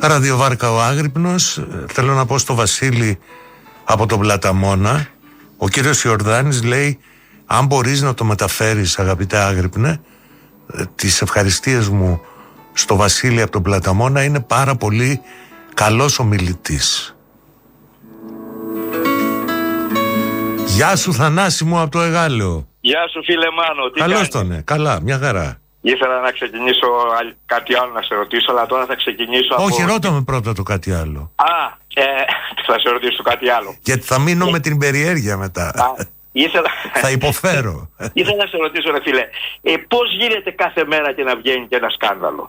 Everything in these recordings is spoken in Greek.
Ραδιοβάρκα ο Άγρυπνος. Θέλω να πω στο Βασίλη από τον Πλαταμόνα. Ο κύριος Ιορδάνης λέει: αν μπορείς να το μεταφέρεις, αγαπητέ Άγρυπνε, τις ευχαριστίες μου στο Βασίλη από τον Πλαταμόνα, είναι πάρα πολύ καλός ομιλητής. Γεια σου Θανάση μου από το Εγάλεο. Γεια σου φίλε Μάνο. Καλώς τον, καλά, μια χαρά. Ήθελα να ξεκινήσω κάτι άλλο να σε ρωτήσω, αλλά τώρα θα ξεκινήσω από... Όχι, ρώτα με πρώτα το κάτι άλλο. Θα σε ρωτήσω κάτι άλλο. Γιατί θα μείνω με την περιέργεια μετά. Θα υποφέρω. Ήθελα να σε ρωτήσω ρε φίλε, πώς γίνεται κάθε μέρα και να βγαίνει και ένα σκάνδαλο?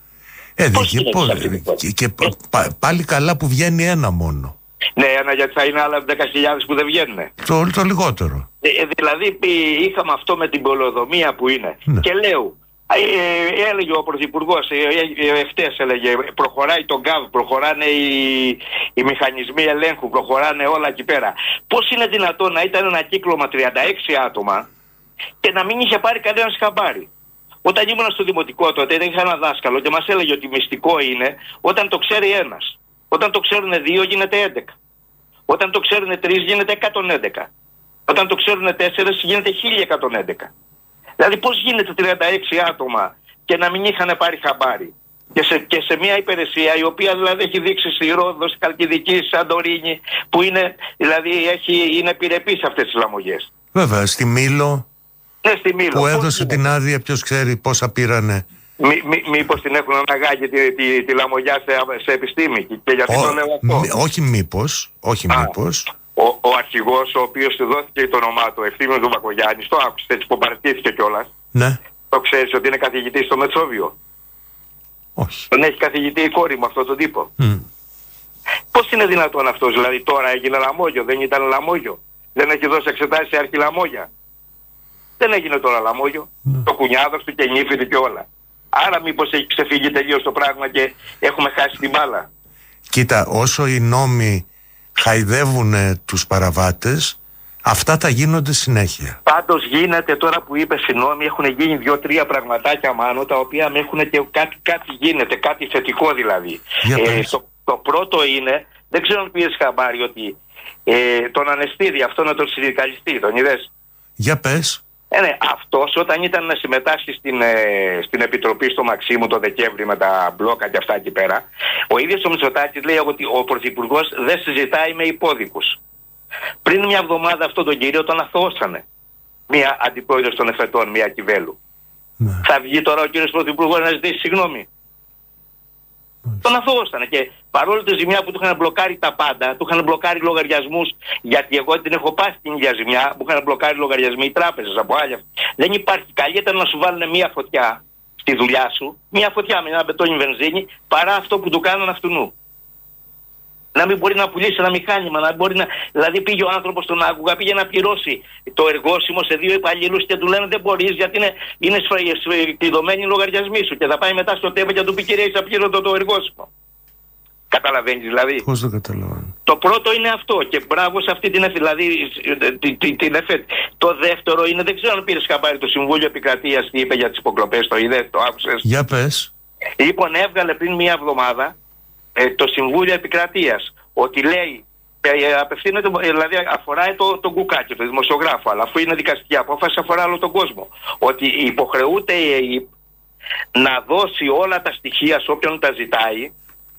Πάλι καλά που βγαίνει ένα μόνο. Ναι, ένα, γιατί θα είναι άλλα 10.000 που δεν βγαίνουν. Το λιγότερο. Δηλαδή είχαμε αυτό με την πολεοδομία που είναι. Ναι. Και λέω, έλεγε ο Πρωθυπουργός, εχθές έλεγε, προχωράει το γκάβ, προχωράνε οι μηχανισμοί ελέγχου, προχωράνε όλα εκεί πέρα. Πώς είναι δυνατόν να ήταν ένα κύκλωμα 36 άτομα και να μην είχε πάρει κανένας χαμπάρι? Όταν ήμουν στο δημοτικό τότε, είχα ένα δάσκαλο και μας έλεγε ότι μυστικό είναι όταν το ξέρει ένας. Όταν το ξέρουν 2 γίνεται 11. Όταν το ξέρουν 3 γίνεται 111. Όταν το ξέρουν 4 γίνεται 1111. Δηλαδή πώς γίνεται 36 άτομα και να μην είχαν πάρει χαμπάρι? Και σε μια υπηρεσία η οποία δηλαδή έχει δείξει στη Ρόδο, στη Καλκιδική, στη Σαντορίνη, που είναι, δηλαδή είναι επιρρεπή σε αυτές τις λαμογές. Βέβαια, στη Μήλο, ναι, στη Μήλο που έδωσε την άδεια, ποιος ξέρει πόσα πήρανε. Μήπως την έχουν αναγάγει τη λαμογιά σε επιστήμη? Και γιατί το λέω αυτό? Όχι μήπως. Ο αρχηγός, ο οποίος του δόθηκε το όνομά του, Ευθύμιος του Μπακογιάννης, το άκουσε έτσι που παραιτήθηκε κιόλας. Ναι. Το ξέρεις ότι είναι καθηγητής στο Μετσόβιο? Όχι. Τον έχει καθηγητή η κόρη μου αυτόν τον τύπο. Πώς είναι δυνατόν αυτός? Δηλαδή τώρα έγινε λαμόγιο, δεν ήταν λαμόγιο? Δεν έχει δώσει εξετάσεις σε αρχιλαμόγια? Δεν έγινε τώρα λαμόγιο? Το κουνιάδος του και νύφη του και όλα. Άρα μήπως έχει ξεφύγει τελείως το πράγμα και έχουμε χάσει την μπάλα? Κοίτα, όσο οι νόμοι χαϊδεύουν τους παραβάτες, αυτά τα γίνονται συνέχεια. Πάντως γίνεται, τώρα που είπες οι νόμοι, έχουν γίνει 2-3 πραγματάκια Μάνο, τα οποία έχουν και κάτι γίνεται, κάτι θετικό δηλαδή. Το πρώτο είναι, δεν ξέρω αν πήρες χαμπάρι ότι τον Ανεστίδη, αυτό με τον συνδικαλιστή, τον είδες? Για πες. Ναι, αυτός όταν ήταν να συμμετάσχει στην Επιτροπή στο Μαξίμου το Δεκέμβρη με τα μπλόκα και αυτά εκεί πέρα, ο ίδιος ο Μητσοτάκης λέει ότι ο Πρωθυπουργός δεν συζητάει με υπόδικους. Πριν μια εβδομάδα αυτόν τον κύριο τον αθωώσανε. Μια αντιπρόεδρος των Εφετών, μια Κιβέλου. Ναι. Θα βγει τώρα ο κύριος Πρωθυπουργός να ζητήσει συγγνώμη? Τον αθωώσανε και παρόλο τη ζημιά που του είχαν μπλοκάρει τα πάντα, του είχαν μπλοκάρει λογαριασμούς, γιατί εγώ την έχω πάσει την ίδια ζημιά, που είχαν μπλοκάρει λογαριασμοί οι τράπεζες από άλλα. Δεν υπάρχει, καλύτερα να σου βάλουν μια φωτιά στη δουλειά σου, μια φωτιά με ένα μπετόνι βενζίνη, παρά αυτό που του κάνουν αυτού. Να μην μπορεί να πουλήσει ένα μηχάνημα, να μπορεί να. Δηλαδή πήγε ο άνθρωπος στον Άγκουγα, πήγε να πληρώσει το εργόσιμο σε 2 υπαλλήλους και του λένε δεν μπορείς γιατί είναι κλειδωμένοι οι λογαριασμοί σου. Και θα πάει μετά στο ΤΕΒ και θα του πει κύριε, είσαι απλήρωτο το εργόσιμο. Καταλαβαίνεις δηλαδή? Πώς δεν καταλαβαίνω? Το πρώτο είναι αυτό και μπράβο σε αυτή την ΕΦΕΤ. Το δεύτερο είναι, δεν ξέρω αν πήρες χαμπάρι, το Συμβούλιο Επικρατείας τι είπε για τις υποκλοπές, το είδες, το άκουσες? Για πες. Λοιπόν, έβγαλε πριν μια εβδομάδα το Συμβούλιο Επικρατείας ότι λέει, απευθύνεται, δηλαδή αφορά τον Κουκάκη, τον δημοσιογράφο, αλλά αφού είναι δικαστική απόφαση αφορά όλο τον κόσμο, ότι υποχρεούται η ΕΕΠ να δώσει όλα τα στοιχεία σε όποιον τα ζητάει,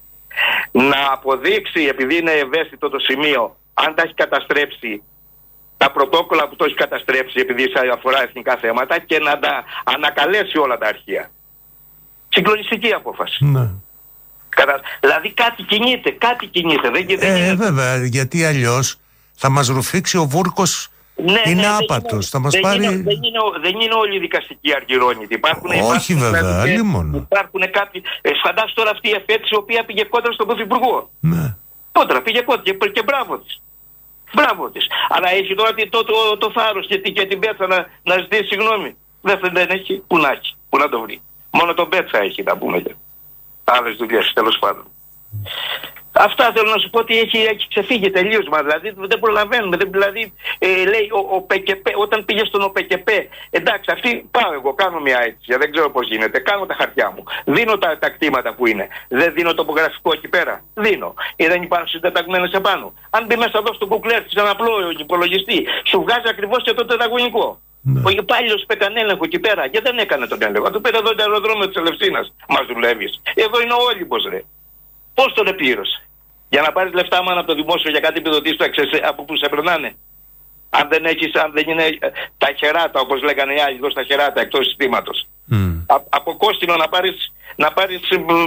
να αποδείξει, επειδή είναι ευαίσθητο το σημείο, αν τα έχει καταστρέψει, τα πρωτόκολλα που το έχει καταστρέψει επειδή αφορά εθνικά θέματα, και να τα ανακαλέσει όλα τα αρχεία. Συγκλονιστική απόφαση. Ναι. Δηλαδή κάτι κινείται. Βέβαια, γιατί αλλιώς θα μας ρουφήξει ο Βούρκος. Είναι άπατος, θα μας πάρει. Δεν είναι όλοι οι δικαστικοί αργυρώνητοι. Όχι βέβαια, αλλήμον. Υπάρχουν κάποιοι. Φαντάσου τώρα αυτή η ΕΦΕΤ η οποία πήγε κόντρα στον Πρωθυπουργό. Ναι. Κόντρα, πήγε κόντρα και μπράβο της. Μπράβο της. Αλλά έχει τώρα το θάρρος και την Πέτσα να ζητήσει συγγνώμη. Δεν έχει. Πού να έχει, πού να το βρει. Μόνο τον Πέτσα έχει, να πούμε. Άλλες δουλειές, τέλος πάντων. Αυτά θέλω να σου πω ότι έχει ξεφύγει τελείως. Δηλαδή δεν προλαβαίνουμε. Δηλαδή λέει ο ΠΚΠ, όταν πήγε στον ΟΠΚΠ, εντάξει, αυτή πάω εγώ, κάνω μια αίτηση, δεν ξέρω πώς γίνεται. Κάνω τα χαρτιά μου. Δίνω τα κτήματα που είναι. Δεν δίνω τοπογραφικό εκεί πέρα. Δίνω. Δεν υπάρχουν συντεταγμένες επάνω. Αν μπει μέσα εδώ στο Google Earth, σε ένα απλό υπολογιστή, σου βγάζει ακριβώς και το τετραγωνικό. Ναι. Ο υπάλληλος που έκανε έλεγχο εκεί πέρα, γιατί δεν έκανε τον έλεγχο. Του πήρε εδώ το αεροδρόμιο της Ελευσίνας. Μας δουλεύεις. Εδώ είναι ο Όλυμπος, ρε. Πώς τον επλήρωσε? Για να πάρεις λεφτά μόνο από το δημόσιο για κάτι επιδοτήσεις από που σε περνάνε. Αν δεν είναι τα χεράτα, όπως λέγανε οι άλλοι εδώ στα χεράτα εκτός συστήματος. Από κόστινο να πάρεις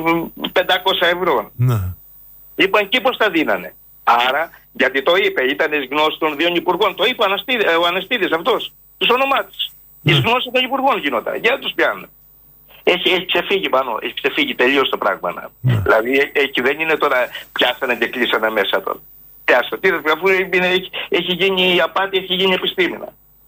500 ευρώ. Ναι. Λοιπόν, εκεί πώς τα δίνανε. Άρα, γιατί το είπε, ήταν εις γνώση των δύο υπουργών. Το είπε ο Ανεστίδης αυτός. Τους ονομάτισε. Εις γνώση των υπουργών γινόταν. Για να τους πιάνουν. Έχει ξεφύγει πάνω, έχει ξεφύγει τελείως το πράγμα. Δηλαδή δεν είναι τώρα πιάσανε και κλείσανε μέσα τώρα. Αφού έχει γίνει η απάτη, έχει γίνει επιστήμηνα.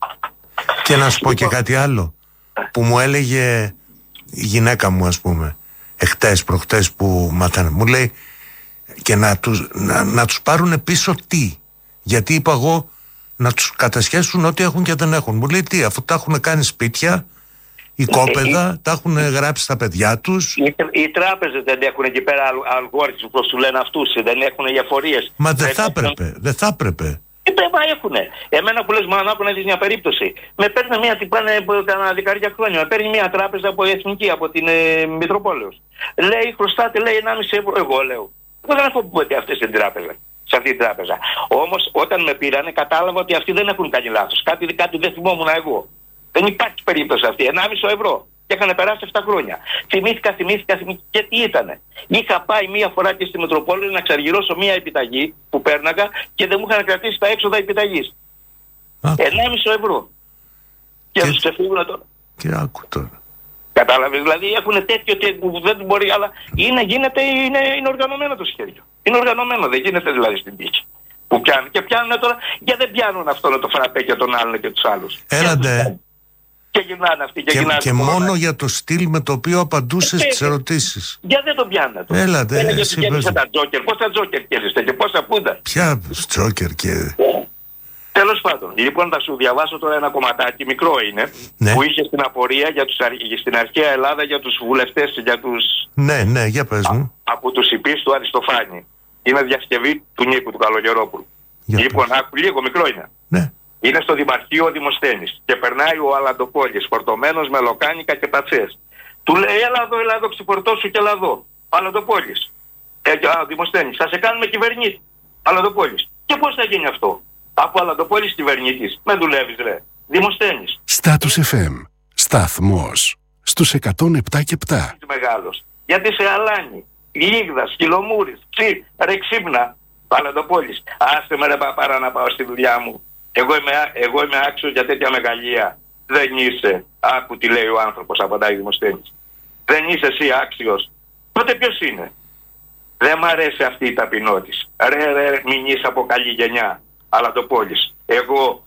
Και να σου πω και κάτι άλλο που μου έλεγε η γυναίκα μου, ας πούμε, προχτές που μάθανε. Μου λέει και να τους πάρουν πίσω τι? Γιατί είπα εγώ να τους κατασχέσουν ό,τι έχουν και δεν έχουν. Μου λέει τι, αφού τα έχουν κάνει σπίτια, οικόπεδα, τα έχουν γράψει στα παιδιά τους. Οι τράπεζες δεν έχουν εκεί πέρα αλγόριθμους, όπως του λένε αυτούς, δεν έχουν διαφορίες. Μα δεν θα έπρεπε. Μα έχουνε. Εμένα που λες, μα να δεις μια περίπτωση. Με παίρνει μια, τι πάνε κανένα δεκαετία χρόνια, με παίρνει μια τράπεζα από εθνική, από την Μητροπόλεως. Λέει, χρωστάτε, λέει 1,5 ευρώ. Εγώ λέω. Εγώ δεν έχω πει αυτές την τράπεζα. Σε αυτή την τράπεζα. Όμως όταν με πήρανε, κατάλαβα ότι αυτοί δεν έχουν κάνει λάθος. Κάτι δεν θυμόμουν εγώ. Δεν υπάρχει περίπτωση αυτή. 1,5 ευρώ. Και είχαν περάσει 7 χρόνια. Θυμήθηκα και τι ήτανε. Είχα πάει μία φορά και στη Μητροπόλεως να ξαργυρώσω μία επιταγή που πέρναγα και δεν μου είχαν κρατήσει τα έξοδα επιταγής. 1,5 ευρώ. Και να τους ξεφύγουν τώρα. Και άκου τώρα. Κατάλαβες, δηλαδή έχουν τέτοιο που δεν μπορεί, αλλά είναι οργανωμένο το σχέδιο. Είναι οργανωμένο, δεν γίνεται δηλαδή στην τύχη. Που πιάνουν. Και πιάνουν τώρα, γιατί δεν πιάνουν αυτό το φραπέ και τον άλλον και τους άλλους. Έλαντε. Και γυρνάνε αυτοί και μόνο για το στυλ με το οποίο απαντούσες στις ερωτήσεις. Γιατί δεν τον πιάνουν. Έλατε. Τα τζόκερ. Πόσα τζόκερ κέρδιστε και πόσα πούντα. Ποια τζόκερ και... Τέλος πάντων, λοιπόν θα σου διαβάσω τώρα ένα κομματάκι, μικρό είναι, που είχε στην απορία στην αρχαία Ελλάδα για τους βουλευτές, για τους... Ναι, για πες μου. Από τους υπείς του Αριστοφάνη. Είναι διασκευή του Νίκου του Καλογερόπουλου. Λοιπόν, λίγο μικρό είναι. Ναι. Είναι στο Δημαρχείο Δημοσθένης και περνάει ο Αλαντοπόλης, φορτωμένος με λοκάνικα και πατσές. Του λέει, έλα εδώ, ξεφορτώσου και έλα εδώ. Αλαντοπόλης. Δημοσθένης, θα σε κάνουμε κυβερνήτη. Αλαντοπόλης. Και πώς θα γίνει αυτό? Από Αλαντοπόλης κυβερνήτης. Με δουλεύεις, ρε. Δημοσθένης. Στάτους FM. Σταθμός. Στους 107 και 7. Μεγάλος. Γιατί σε αλάνι. Λίγδα, Σκυλομούρης, ρε ξύπνα. Αλαντοπόλης. Άστε με ρε παπάρα να πάω στη δουλειά μου. Εγώ είμαι άξιος για τέτοια μεγαλεία. Δεν είσαι. Άκου τι λέει ο άνθρωπος, απαντάει Δημοσθένης. Δεν είσαι εσύ άξιος. Τότε ποιος είναι? Δεν μ' αρέσει αυτή η ταπεινότης. Ρε, μην είσαι από καλή γενιά. Αλαντοπόλης. Εγώ,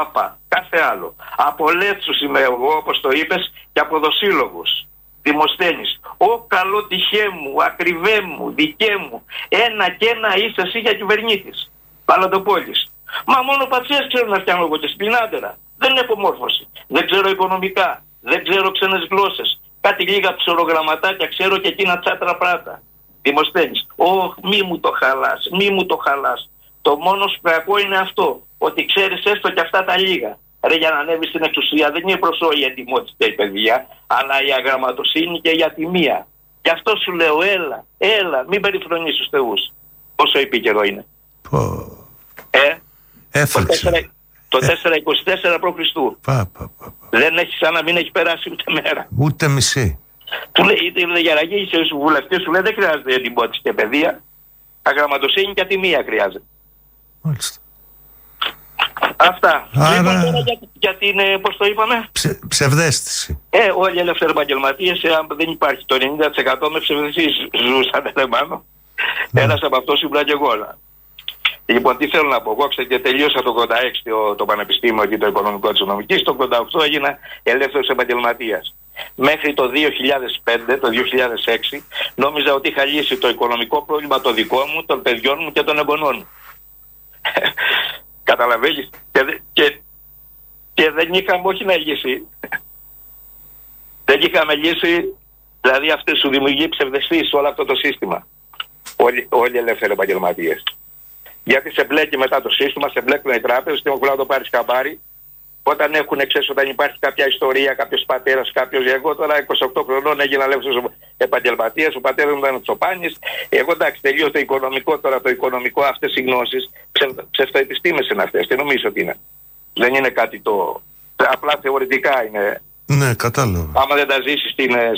κάθε άλλο. Από Λέτσους είμαι εγώ, όπως το είπες, και από δοσύλλογους. Δημοσθένης. Ω καλό τυχέ μου, ακριβέ μου, δικέ μου. Ένα και ένα είσαι εσύ για κυβερνήτης. Αλαντοπόλης. Μα μόνο πατσές ξέρω να φτιάχνω εγώ και σπινάντερα. Δεν έχω μόρφωση. Δεν ξέρω οικονομικά. Δεν ξέρω ξένες γλώσσες. Κάτι λίγα ψωρογραμματάκια ξέρω και εκείνα τσάτρα πράτα. Δημοσθένης. Μη μου το χαλάς. Το μόνο σου κακό είναι αυτό. Ότι ξέρεις έστω και αυτά τα λίγα. Ρε, για να ανέβεις στην εξουσία δεν είναι προσώη η ετοιμότητα η παιδεία, αλλά η αγραμματοσύνη και η ατιμία. Γι' αυτό σου λέω, έλα, μην περιφρονείς τους θεούς. Πόσο επίκαιρο είναι. Έφταξε. Το 424 π.Χ. Δεν έχει σαν να μην έχει περάσει ούτε μέρα. Ούτε μισή. Του λέει, για να γίνεις βουλευτής, σου λέει δεν χρειάζεται ετοιμότητα και παιδεία. Αγραμματοσύνη και ατιμία χρειάζεται. Μάλιστα. Αυτά. Λοιπόν, τώρα για την, πώς το είπαμε, ψευδαίσθηση. Όλοι οι ελεύθεροι επαγγελματίες, δεν υπάρχει. Το 90% με ψευδαισθήσεις ζούσαν, δεν πάνω. Ένας από αυτός ήμουν και εγώ. Λοιπόν, τι θέλω να πω. Εγώ τελείωσα το 86 το πανεπιστήμιο και το οικονομικό της νομικής. Το 88 έγινα ελεύθερος επαγγελματίας. μέχρι το 2005, το 2006, νόμιζα ότι είχα λύσει το οικονομικό πρόβλημα το δικό μου, των παιδιών μου και των εγγονών μου. Καταλαβαίνεις. Και δεν είχαμε όχι να λύσει. Δεν είχαμε λύσει, δηλαδή αυτή σου δημιουργεί ψευδαισθήσεις σε όλο αυτό το σύστημα. Όλοι οι ελεύθεροι επαγγελματίες. Γιατί σε μπλέκει μετά το σύστημα, σε μπλέκουν οι τράπεζες, και να το πάρεις χαμπάρι. Όταν έχουν όταν υπάρχει κάποια ιστορία, κάποιος πατέρας, εγώ τώρα 28 χρονών έγινα ελεύθερος επαγγελματίας, ο πατέρας μου ήταν Τσοπάνης. Εγώ εντάξει, τελείω το οικονομικό τώρα, το οικονομικό, αυτές οι γνώσεις, ψευτοεπιστήμες είναι αυτές, τι νομίζω ότι είναι. Δεν είναι κάτι το. Απλά θεωρητικά είναι. Ναι, κατάλαβα. Άμα δεν τα ζήσεις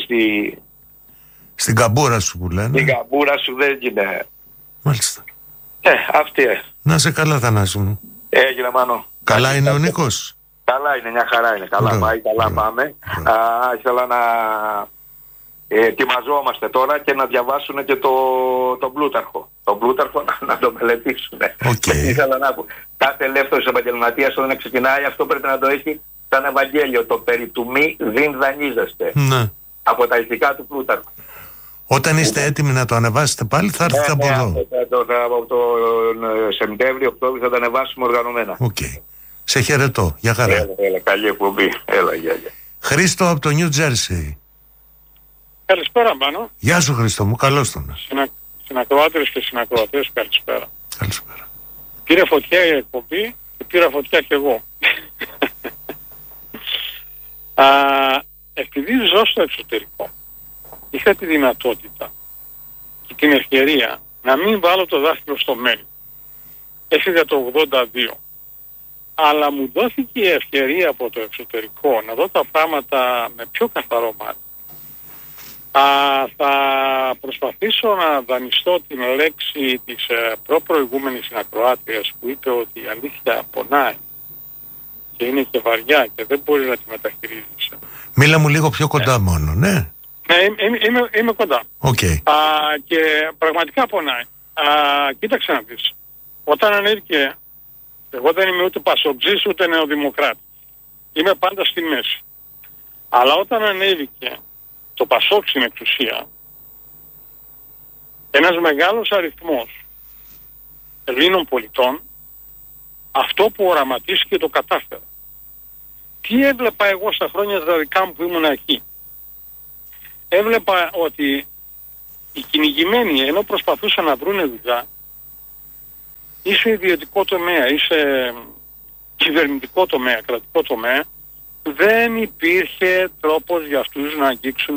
στην καμπούρα σου που λένε. Στην καμπούρα σου δεν είναι. Μάλιστα. Αυτή. Να σε καλά, Θανάση μου. Έγινε, Μάνο. Καλά είναι ο Νίκος. Καλά είναι, μια χαρά είναι. Καλά πάει, καλά πάμε. Ήθελα να ετοιμαζόμαστε τώρα και να διαβάσουν και τον Πλούταρχο. Τον Πλούταρχο να το μελετήσουν. Ήθελα να πω. Κάθε ελεύθερος επαγγελματίας όταν ξεκινάει αυτό πρέπει να το έχει σαν Ευαγγέλιο. Το περί του μη δεν δανείζεστε. Ναι. Από τα ηθικά του Πλούταρχου. Όταν είστε έτοιμοι να το ανεβάσετε πάλι θα έρθετε από εδώ. Από τον Σεπτέμβριο-Οκτώβριο θα το ανεβάσουμε οργανωμένα. Σε χαιρετώ. Γεια χαρά. Έλα, καλή εκπομπή. Έλα, γεια. Χρήστο από το Νιου Τζέρσι. Καλησπέρα, Μάνο. Γεια σου, Χρήστο μου. Καλώς τον. Συνακροάτερες και συνακροατές, καλησπέρα. Καλησπέρα. Πήρε φωτιά η εκπομπή και πήρα φωτιά κι εγώ. Επειδή ζω στο εξωτερικό, είχα τη δυνατότητα και την ευκαιρία να μην βάλω το δάχτυλο στο μέλι. Έφυγα το 82. Αλλά μου δόθηκε η ευκαιρία από το εξωτερικό να δω τα πράγματα με πιο καθαρό μάτι. Θα προσπαθήσω να δανειστώ την λέξη της προπροηγούμενης συνακροάτριας που είπε ότι η αλήθεια πονάει και είναι και βαριά και δεν μπορεί να τη μεταχειρίζεσαι. Μίλα μου λίγο πιο κοντά μόνο, ναι. Ναι, είμαι κοντά. Και πραγματικά πονάει. Κοίταξε να δεις. Όταν ανέβηκε, εγώ δεν είμαι ούτε πασοξής ούτε νεοδημοκράτης. Είμαι πάντα στη μέση. Αλλά όταν ανέβηκε το Πασόκ στην εξουσία, ένας μεγάλος αριθμός Ελλήνων πολιτών αυτό που οραματίστηκε το κατάφερε. Τι έβλεπα εγώ στα χρόνια τα δικά μου που ήμουν εκεί? Έβλεπα ότι οι κυνηγημένοι ενώ προσπαθούσαν να βρουν δουλειά ή σε ιδιωτικό τομέα ή σε κυβερνητικό τομέα, κρατικό τομέα, δεν υπήρχε τρόπος για αυτούς να αγγίξουν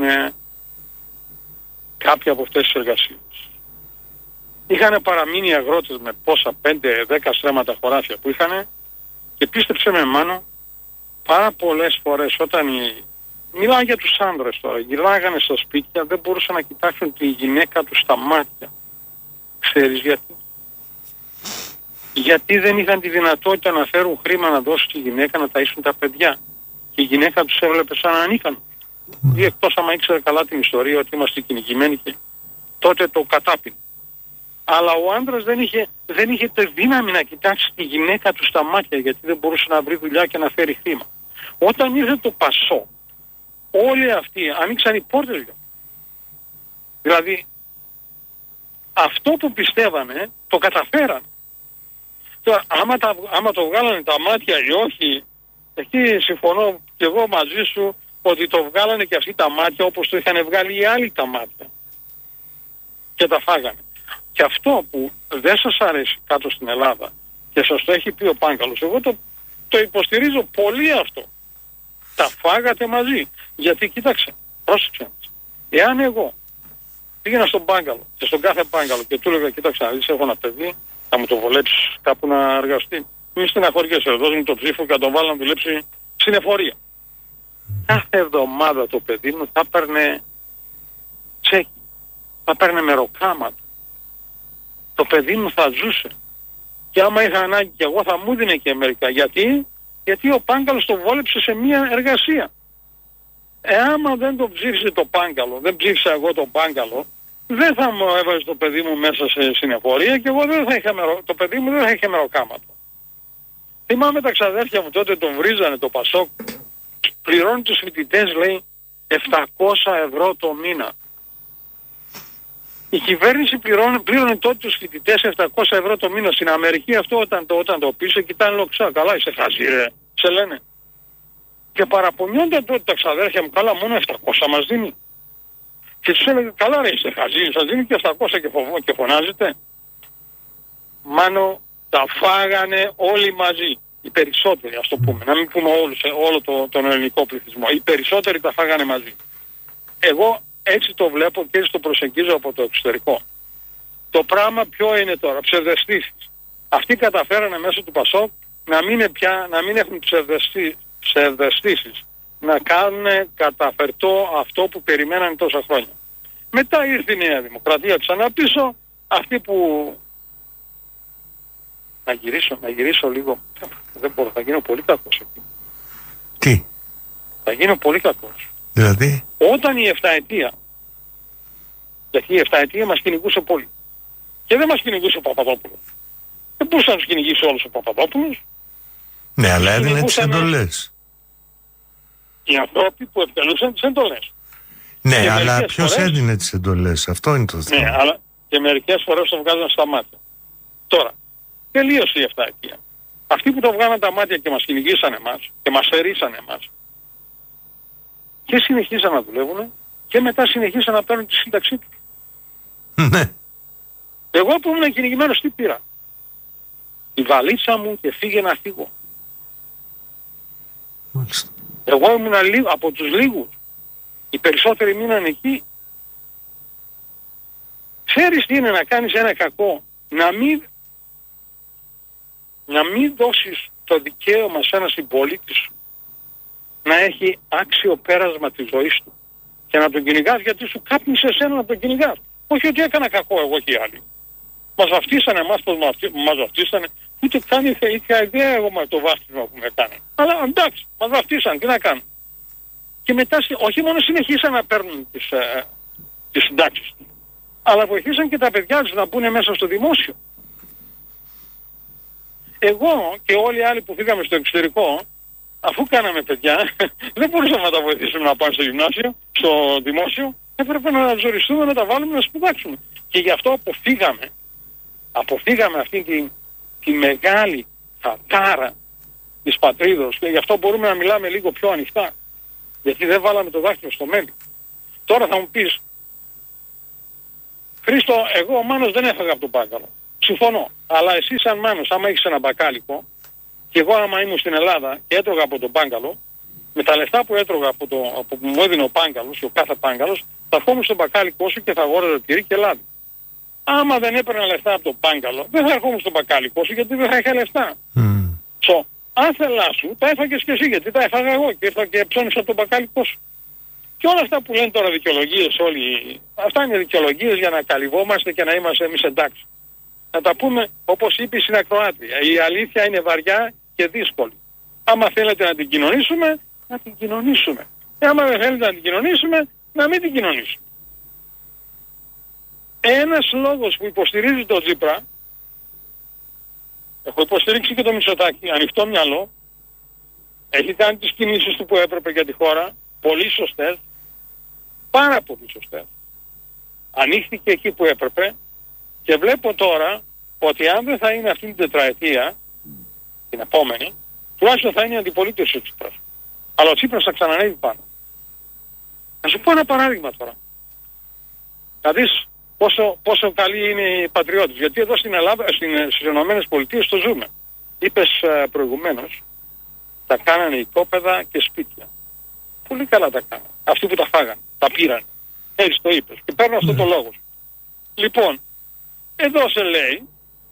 κάποια από αυτές τις εργασίες. Είχαν παραμείνει οι αγρότες με πόσα 5-10 στρέμματα χωράφια που είχαν και πίστεψε με Μάνο, πάρα πολλές φορές όταν μιλάω για τους άνδρες τώρα, γυρνάγανε στα σπίτια, δεν μπορούσαν να κοιτάξουν τη γυναίκα τους στα μάτια. Ξέρεις γιατί? Γιατί δεν είχαν τη δυνατότητα να φέρουν χρήμα να δώσουν τη γυναίκα να ταΐσουν τα παιδιά. Και η γυναίκα τους έβλεπε σαν ανίκανο. Ή εκτός άμα ήξερε καλά την ιστορία ότι είμαστε κυνηγημένοι και τότε το κατάπινε. Αλλά ο άντρας δεν είχε τη δύναμη να κοιτάξει τη γυναίκα του στα μάτια γιατί δεν μπορούσε να βρει δουλειά και να φέρει χρήμα. Όταν ήρθε το Πασό, όλοι αυτοί ανοίξαν οι πόρτες για. Δηλαδή, αυτό που πιστεύανε το καταφέραν. Τώρα, άμα το βγάλανε τα μάτια ή όχι, εκεί συμφωνώ και εγώ μαζί σου ότι το βγάλανε και αυτοί τα μάτια όπως το είχαν βγάλει οι άλλοι τα μάτια. Και τα φάγανε. Και αυτό που δεν σας αρέσει κάτω στην Ελλάδα και σας το έχει πει ο Πάγκαλος, εγώ το υποστηρίζω πολύ αυτό. Τα φάγατε μαζί. Γιατί κοίταξε, πρόσεξε. Εάν εγώ πήγαινα στον Πάγκαλο και στον κάθε Πάγκαλο και του έλεγα κοίταξε να δεις, έχω ένα παιδί, θα μου το βολέψεις κάπου να εργαστεί. Μη στεναχωριέσαι, δώσ' μου το ψήφο και να τον βάλω να δουλέψει στην εφορία. Κάθε εβδομάδα το παιδί μου θα παίρνε τσέκι, θα παίρνε μεροκάματο. Το παιδί μου θα ζούσε. Και άμα είχα ανάγκη και εγώ θα μου δίνε και μερικά. Γιατί ο Πάγκαλος το βόλεψε σε μια εργασία. Άμα δεν το ψήφισε το Πάγκαλο, δεν ψήφισα εγώ το Πάγκαλο, δεν θα μου έβαζε το παιδί μου μέσα στην εφορία και εγώ δεν θα είχα το παιδί μου δεν θα είχε μεροκάματο. Θυμάμαι τα ξαδέρφια μου τότε τον βρίζανε το Πασόκ, πληρώνει τους φοιτητές λέει €700 το μήνα. Η κυβέρνηση πλήρωνε τότε τους φοιτητές €700 το μήνα. Στην Αμερική αυτό όταν το πεις, κοιτάνε λοξά. Καλά, είσαι χαζή ρε, σε λένε. Και παραπονιόνται τότε τα ξαδέρφια μου, καλά μόνο 700 μας δίνει. Και τους έλεγε, καλά ρε είσαι χαζή, σας δίνει και 700 και φωνάζετε. Μάνο, τα φάγανε όλοι μαζί. Οι περισσότεροι, ας το πούμε, να μην πούμε όλο τον ελληνικό πληθυσμό. Οι περισσότεροι τα φάγανε μαζί. Εγώ έτσι το βλέπω και έτσι το προσεγγίζω από το εξωτερικό. Το πράγμα ποιο είναι τώρα, ψευδαισθήσεις. Αυτοί καταφέρανε μέσω του ΠΑΣΟΚ να μην έχουν ψευδαισθήσεις. Να κάνουν καταφερτό αυτό που περιμένανε τόσα χρόνια. Μετά ήρθε η Νέα Δημοκρατία ξανά πίσω, αυτοί που... Να γυρίσω λίγο. Δεν μπορώ, θα γίνω πολύ κακός εκεί. Τι? Θα γίνω πολύ κακός. Δηλαδή? Όταν η 7ετία, γιατί η 7ετία μας κυνηγούσε πολύ. Και δεν μας κυνηγούσε ο Παπαδόπουλος. Δεν μπορούσε να τους κυνηγήσει όλους ο Παπαδόπουλος. Ναι, αλλά έδινε τις εντολές. Οι ανθρώποι που εκτελούσαν τις εντολές. Ναι, και αλλά ποιος έδινε τις εντολές, αυτό είναι το θέμα. Ναι, αλλά και μερικές φορές το βγάζαν στα μάτια. Τώρα, τελείωσε η 7ετία. Αυτοί που το βγάλαν τα μάτια και μας κυνηγήσαν εμάς και μας θερήσαν εμάς και συνεχίσαν να δουλεύουν και μετά συνεχίσαν να παίρνουν τη σύνταξή τους. Ναι. Εγώ που ήμουν κυνηγημένος τι πήρα? Η βαλίτσα μου και φύγε να φύγω. Μάλιστα. Εγώ ήμουν από τους λίγους. Οι περισσότεροι μείναν εκεί. Ξέρεις τι είναι να κάνεις ένα κακό? Να μην δώσεις το δικαίωμα σε ένα συμπολίτη σου να έχει άξιο πέρασμα της ζωής του και να τον κυνηγάς γιατί σου κάπνισε εσένα να τον κυνηγάς. Όχι ότι έκανα κακό εγώ και οι άλλοι. Μας βαφτίσανε εμάς πως μας βαφτίσανε, ούτε καν είχα ιδέα εγώ με το βάφτισμα που με έκανε. Αλλά εντάξει, μας βαφτίσανε, τι να κάνουν. Και μετά όχι μόνο συνεχίσαν να παίρνουν τις συντάξεις του, αλλά βοηθήσαν και τα παιδιά τους να μπουν μέσα στο δημόσιο. Εγώ και όλοι οι άλλοι που φύγαμε στο εξωτερικό, αφού κάναμε παιδιά, δεν μπορούσαμε να τα βοηθήσουμε να πάνε στο γυμνάσιο, στο δημόσιο, έπρεπε να ζοριστούμε, να τα βάλουμε να σπουδάξουμε. Και γι' αυτό αποφύγαμε αυτή τη μεγάλη χατάρα της πατρίδος και γι' αυτό μπορούμε να μιλάμε λίγο πιο ανοιχτά. Γιατί δεν βάλαμε το δάχτυλο στο μέλι. Τώρα θα μου πεις, Χρήστο, εγώ ο Μάνος δεν έφαγα από τον μπάκαλο. Συμφωνώ. Αλλά εσύ σαν Μάνος, άμα έχεις ένα μπακάλικο, και εγώ άμα ήμουν στην Ελλάδα και έτρωγα από τον μπάκαλο, με τα λεφτά που έτρωγα από που μου έδινε ο πάγκαλος και ο κάθε πάγκαλος, θα ερχόμουν στον μπακάλικο σου και θα αγόραζα τυρί και λάδι. Άμα δεν έπαιρνα λεφτά από τον πάγκαλο, δεν θα ερχόμουν στον μπακάλικο σου γιατί δεν θα είχα λεφτά. Αν θέλα σου, τα έφαγες και εσύ γιατί τα έφαγα εγώ και ήρθα και ψώνισα τον μπακάλικο σου. Και όλα αυτά που λένε τώρα δικαιολογίες όλοι, αυτά είναι δικαιολογίες για να καλυβόμαστε και να είμαστε εμείς εντάξει. Να τα πούμε όπως είπε η συνακροάτρια. Η αλήθεια είναι βαριά και δύσκολη. Άμα θέλετε να την κοινωνήσουμε, να την κοινωνήσουμε. Άμα δεν θέλετε να την κοινωνήσουμε, να μην την κοινωνήσουμε. Ένας λόγος που υποστηρίζει τον Τσίπρα, έχω υποστηρίξει και το Μητσοτάκη, ανοιχτό μυαλό, έχει κάνει τις κινήσεις του που έπρεπε για τη χώρα, πολύ σωστές, πάρα πολύ σωστές. Ανοίχθηκε εκεί που έπρεπε και βλέπω τώρα ότι αν δεν θα είναι αυτή την τετραετία, την επόμενη, τουλάχιστον θα είναι η αντιπολίτευση ο Τσίπρας. Αλλά ο Τσίπρας θα ξανανεύει πάνω. Να σου πω ένα παράδειγμα τώρα. Να δεις πόσο καλοί είναι οι πατριώτες. Γιατί εδώ στην Ελλάδα, στις Ηνωμένες Πολιτείες το ζούμε. Είπες προηγουμένως, τα κάνανε οικόπεδα και σπίτια. Πολύ καλά τα κάνανε. Αυτοί που τα φάγανε, τα πήραν. Έτσι το είπες. Και παίρνω αυτό το λόγο. Λοιπόν, εδώ σε λέει,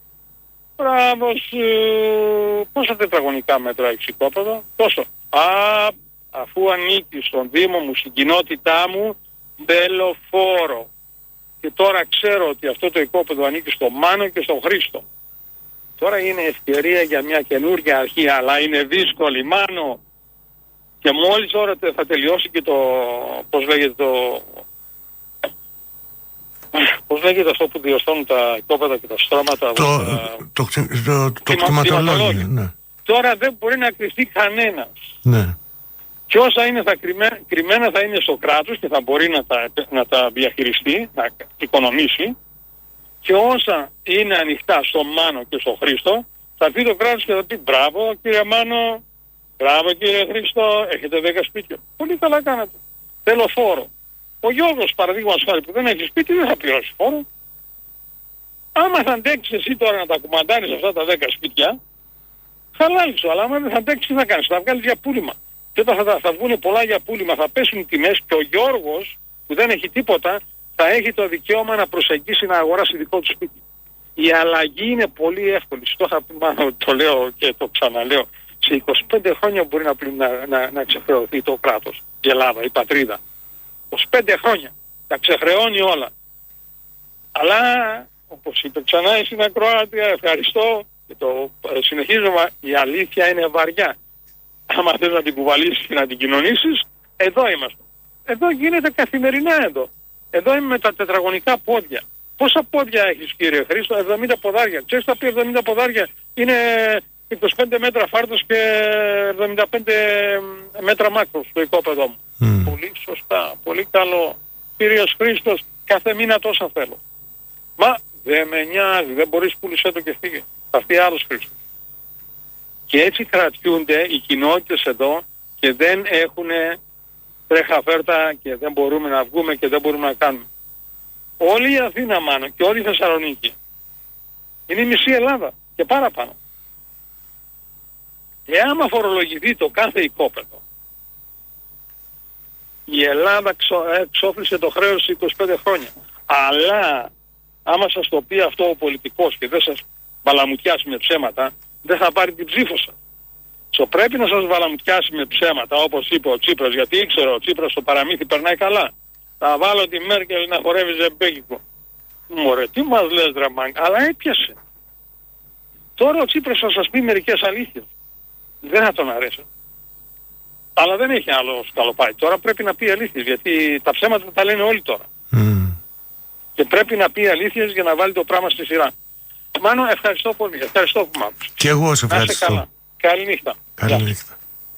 πόσα τετραγωνικά μέτρα έχει οικόπεδο, τόσο. Αφού ανήκει στον Δήμο μου, στην κοινότητά μου, Μπελοφόρο. Και τώρα ξέρω ότι αυτό το οικόπεδο ανήκει στο Μάνο και στον Χρήστο. Τώρα είναι ευκαιρία για μια καινούργια αρχή, αλλά είναι δύσκολη, Μάνο. Και μόλις τώρα θα τελειώσει και το, πώς λέγεται αυτό που διορθώνουν τα οικόπεδα και τα στρώματα. Το κτηματολόγιο. Ναι. Τώρα δεν μπορεί να κρυφτεί κανένας. Ναι. Και όσα είναι κρυμμένα θα είναι στο κράτος και θα μπορεί να τα διαχειριστεί, να οικονομήσει, και όσα είναι ανοιχτά στο Μάνο και στο Χρήστο, θα πει το κράτος και θα πει μπράβο κύριε Μάνο, μπράβο κύριε Χρήστο, έχετε 10 σπίτια. Πολύ καλά κάνατε. Θέλω φόρο. Ο Γιώργος, παραδείγματος χάρη, που δεν έχει σπίτι, δεν θα πληρώσει φόρο. Άμα θα αντέξεις εσύ τώρα να τα κουμαντάρεις αυτά τα 10 σπίτια, χαλάλη σου. Αλλά άμα δεν θα αντέξεις, τι θα κάνεις? Θα βγάλεις για πούλημα. Και όταν θα βγουν πολλά για πούλημα, θα πέσουν οι τιμές και ο Γιώργος, που δεν έχει τίποτα, θα έχει το δικαίωμα να προσεγγίσει να αγοράσει δικό του σπίτι. Η αλλαγή είναι πολύ εύκολη. Το λέω και το ξαναλέω. Σε 25 χρόνια μπορεί να ξεχρεωθεί το κράτος, η Ελλάδα, η πατρίδα. 25 χρόνια. Τα ξεχρεώνει όλα. Αλλά, όπως είπε ξανά η συνακροάτρια, ευχαριστώ και το συνεχίζουμε, η αλήθεια είναι βαριά. Άμα θες να την κουβαλήσεις και να την κοινωνήσεις, εδώ είμαστε. Εδώ γίνεται καθημερινά εδώ. Εδώ είμαι με τα τετραγωνικά πόδια. Πόσα πόδια έχεις κύριε Χρήστο? 70 ποδάρια. Ξέρεις τα πει 70 ποδάρια? Είναι 25 μέτρα φάρτος και 75 μέτρα μάκρος στο οικόπεδό μου. Πολύ σωστά, πολύ καλό. Κύριος Χρήστος, κάθε μήνα τόσα θέλω. Μα δεν με νοιάζει, δεν μπορείς, πούλησέ το και φύγε. Θα έρθει άλλος Χρήστος. Και έτσι κρατιούνται οι κοινότητες εδώ και δεν έχουν τρέχα φέρτα και δεν μπορούμε να βγούμε και δεν μπορούμε να κάνουμε. Όλη η Αθήνα μάλλον και όλη η Θεσσαλονίκη είναι η μισή Ελλάδα και παραπάνω. Άμα φορολογηθεί το κάθε οικόπεδο, η Ελλάδα εξόφλησε το χρέος 25 χρόνια. Αλλά άμα σας το πει αυτό ο πολιτικός και δεν σας βαλαμουτιάσει με ψέματα, δεν θα πάρει την ψήφο σας. Πρέπει να σας βαλαμουτιάσει με ψέματα, όπως είπε ο Τσίπρας, γιατί ήξερε ο Τσίπρας στο παραμύθι περνάει καλά. Θα βάλω τη Μέρκελ να χορεύει ζεμπέκικο. Μωρέ, τι μας λες ρε μάγκα, αλλά έπιασε. Τώρα ο Τσίπρας θα σας πει μερικές αλήθειες. Δεν θα τον αρέσει. Αλλά δεν έχει άλλο σκαλοπάι. Τώρα πρέπει να πει αλήθειες, γιατί τα ψέματα τα λένε όλοι τώρα. Και πρέπει να πει αλήθειες για να βάλει το πράγμα στη σειρά. Μάνο, ευχαριστώ πολύ. Ευχαριστώ που μ' άκουσες. Και εγώ σε ευχαριστώ. Καλά. Καληνύχτα. Καληνύχτα.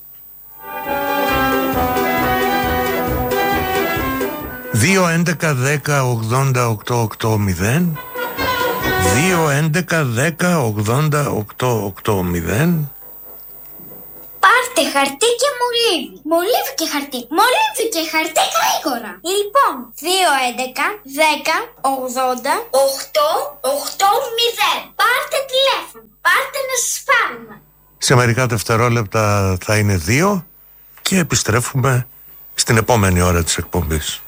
2-11-10-80-8-8-0 2-11-10-80-8-8-0. Πάρτε χαρτί και μολύβι. Μολύβι και χαρτί. Μολύβι και χαρτί γρήγορα. Λοιπόν, 2-11-10-80-8-8-0. Πάρτε τηλέφωνο. Πάρτε να σας πάρουμε. Σε μερικά δευτερόλεπτα θα είναι 2 και επιστρέφουμε στην επόμενη ώρα της εκπομπής.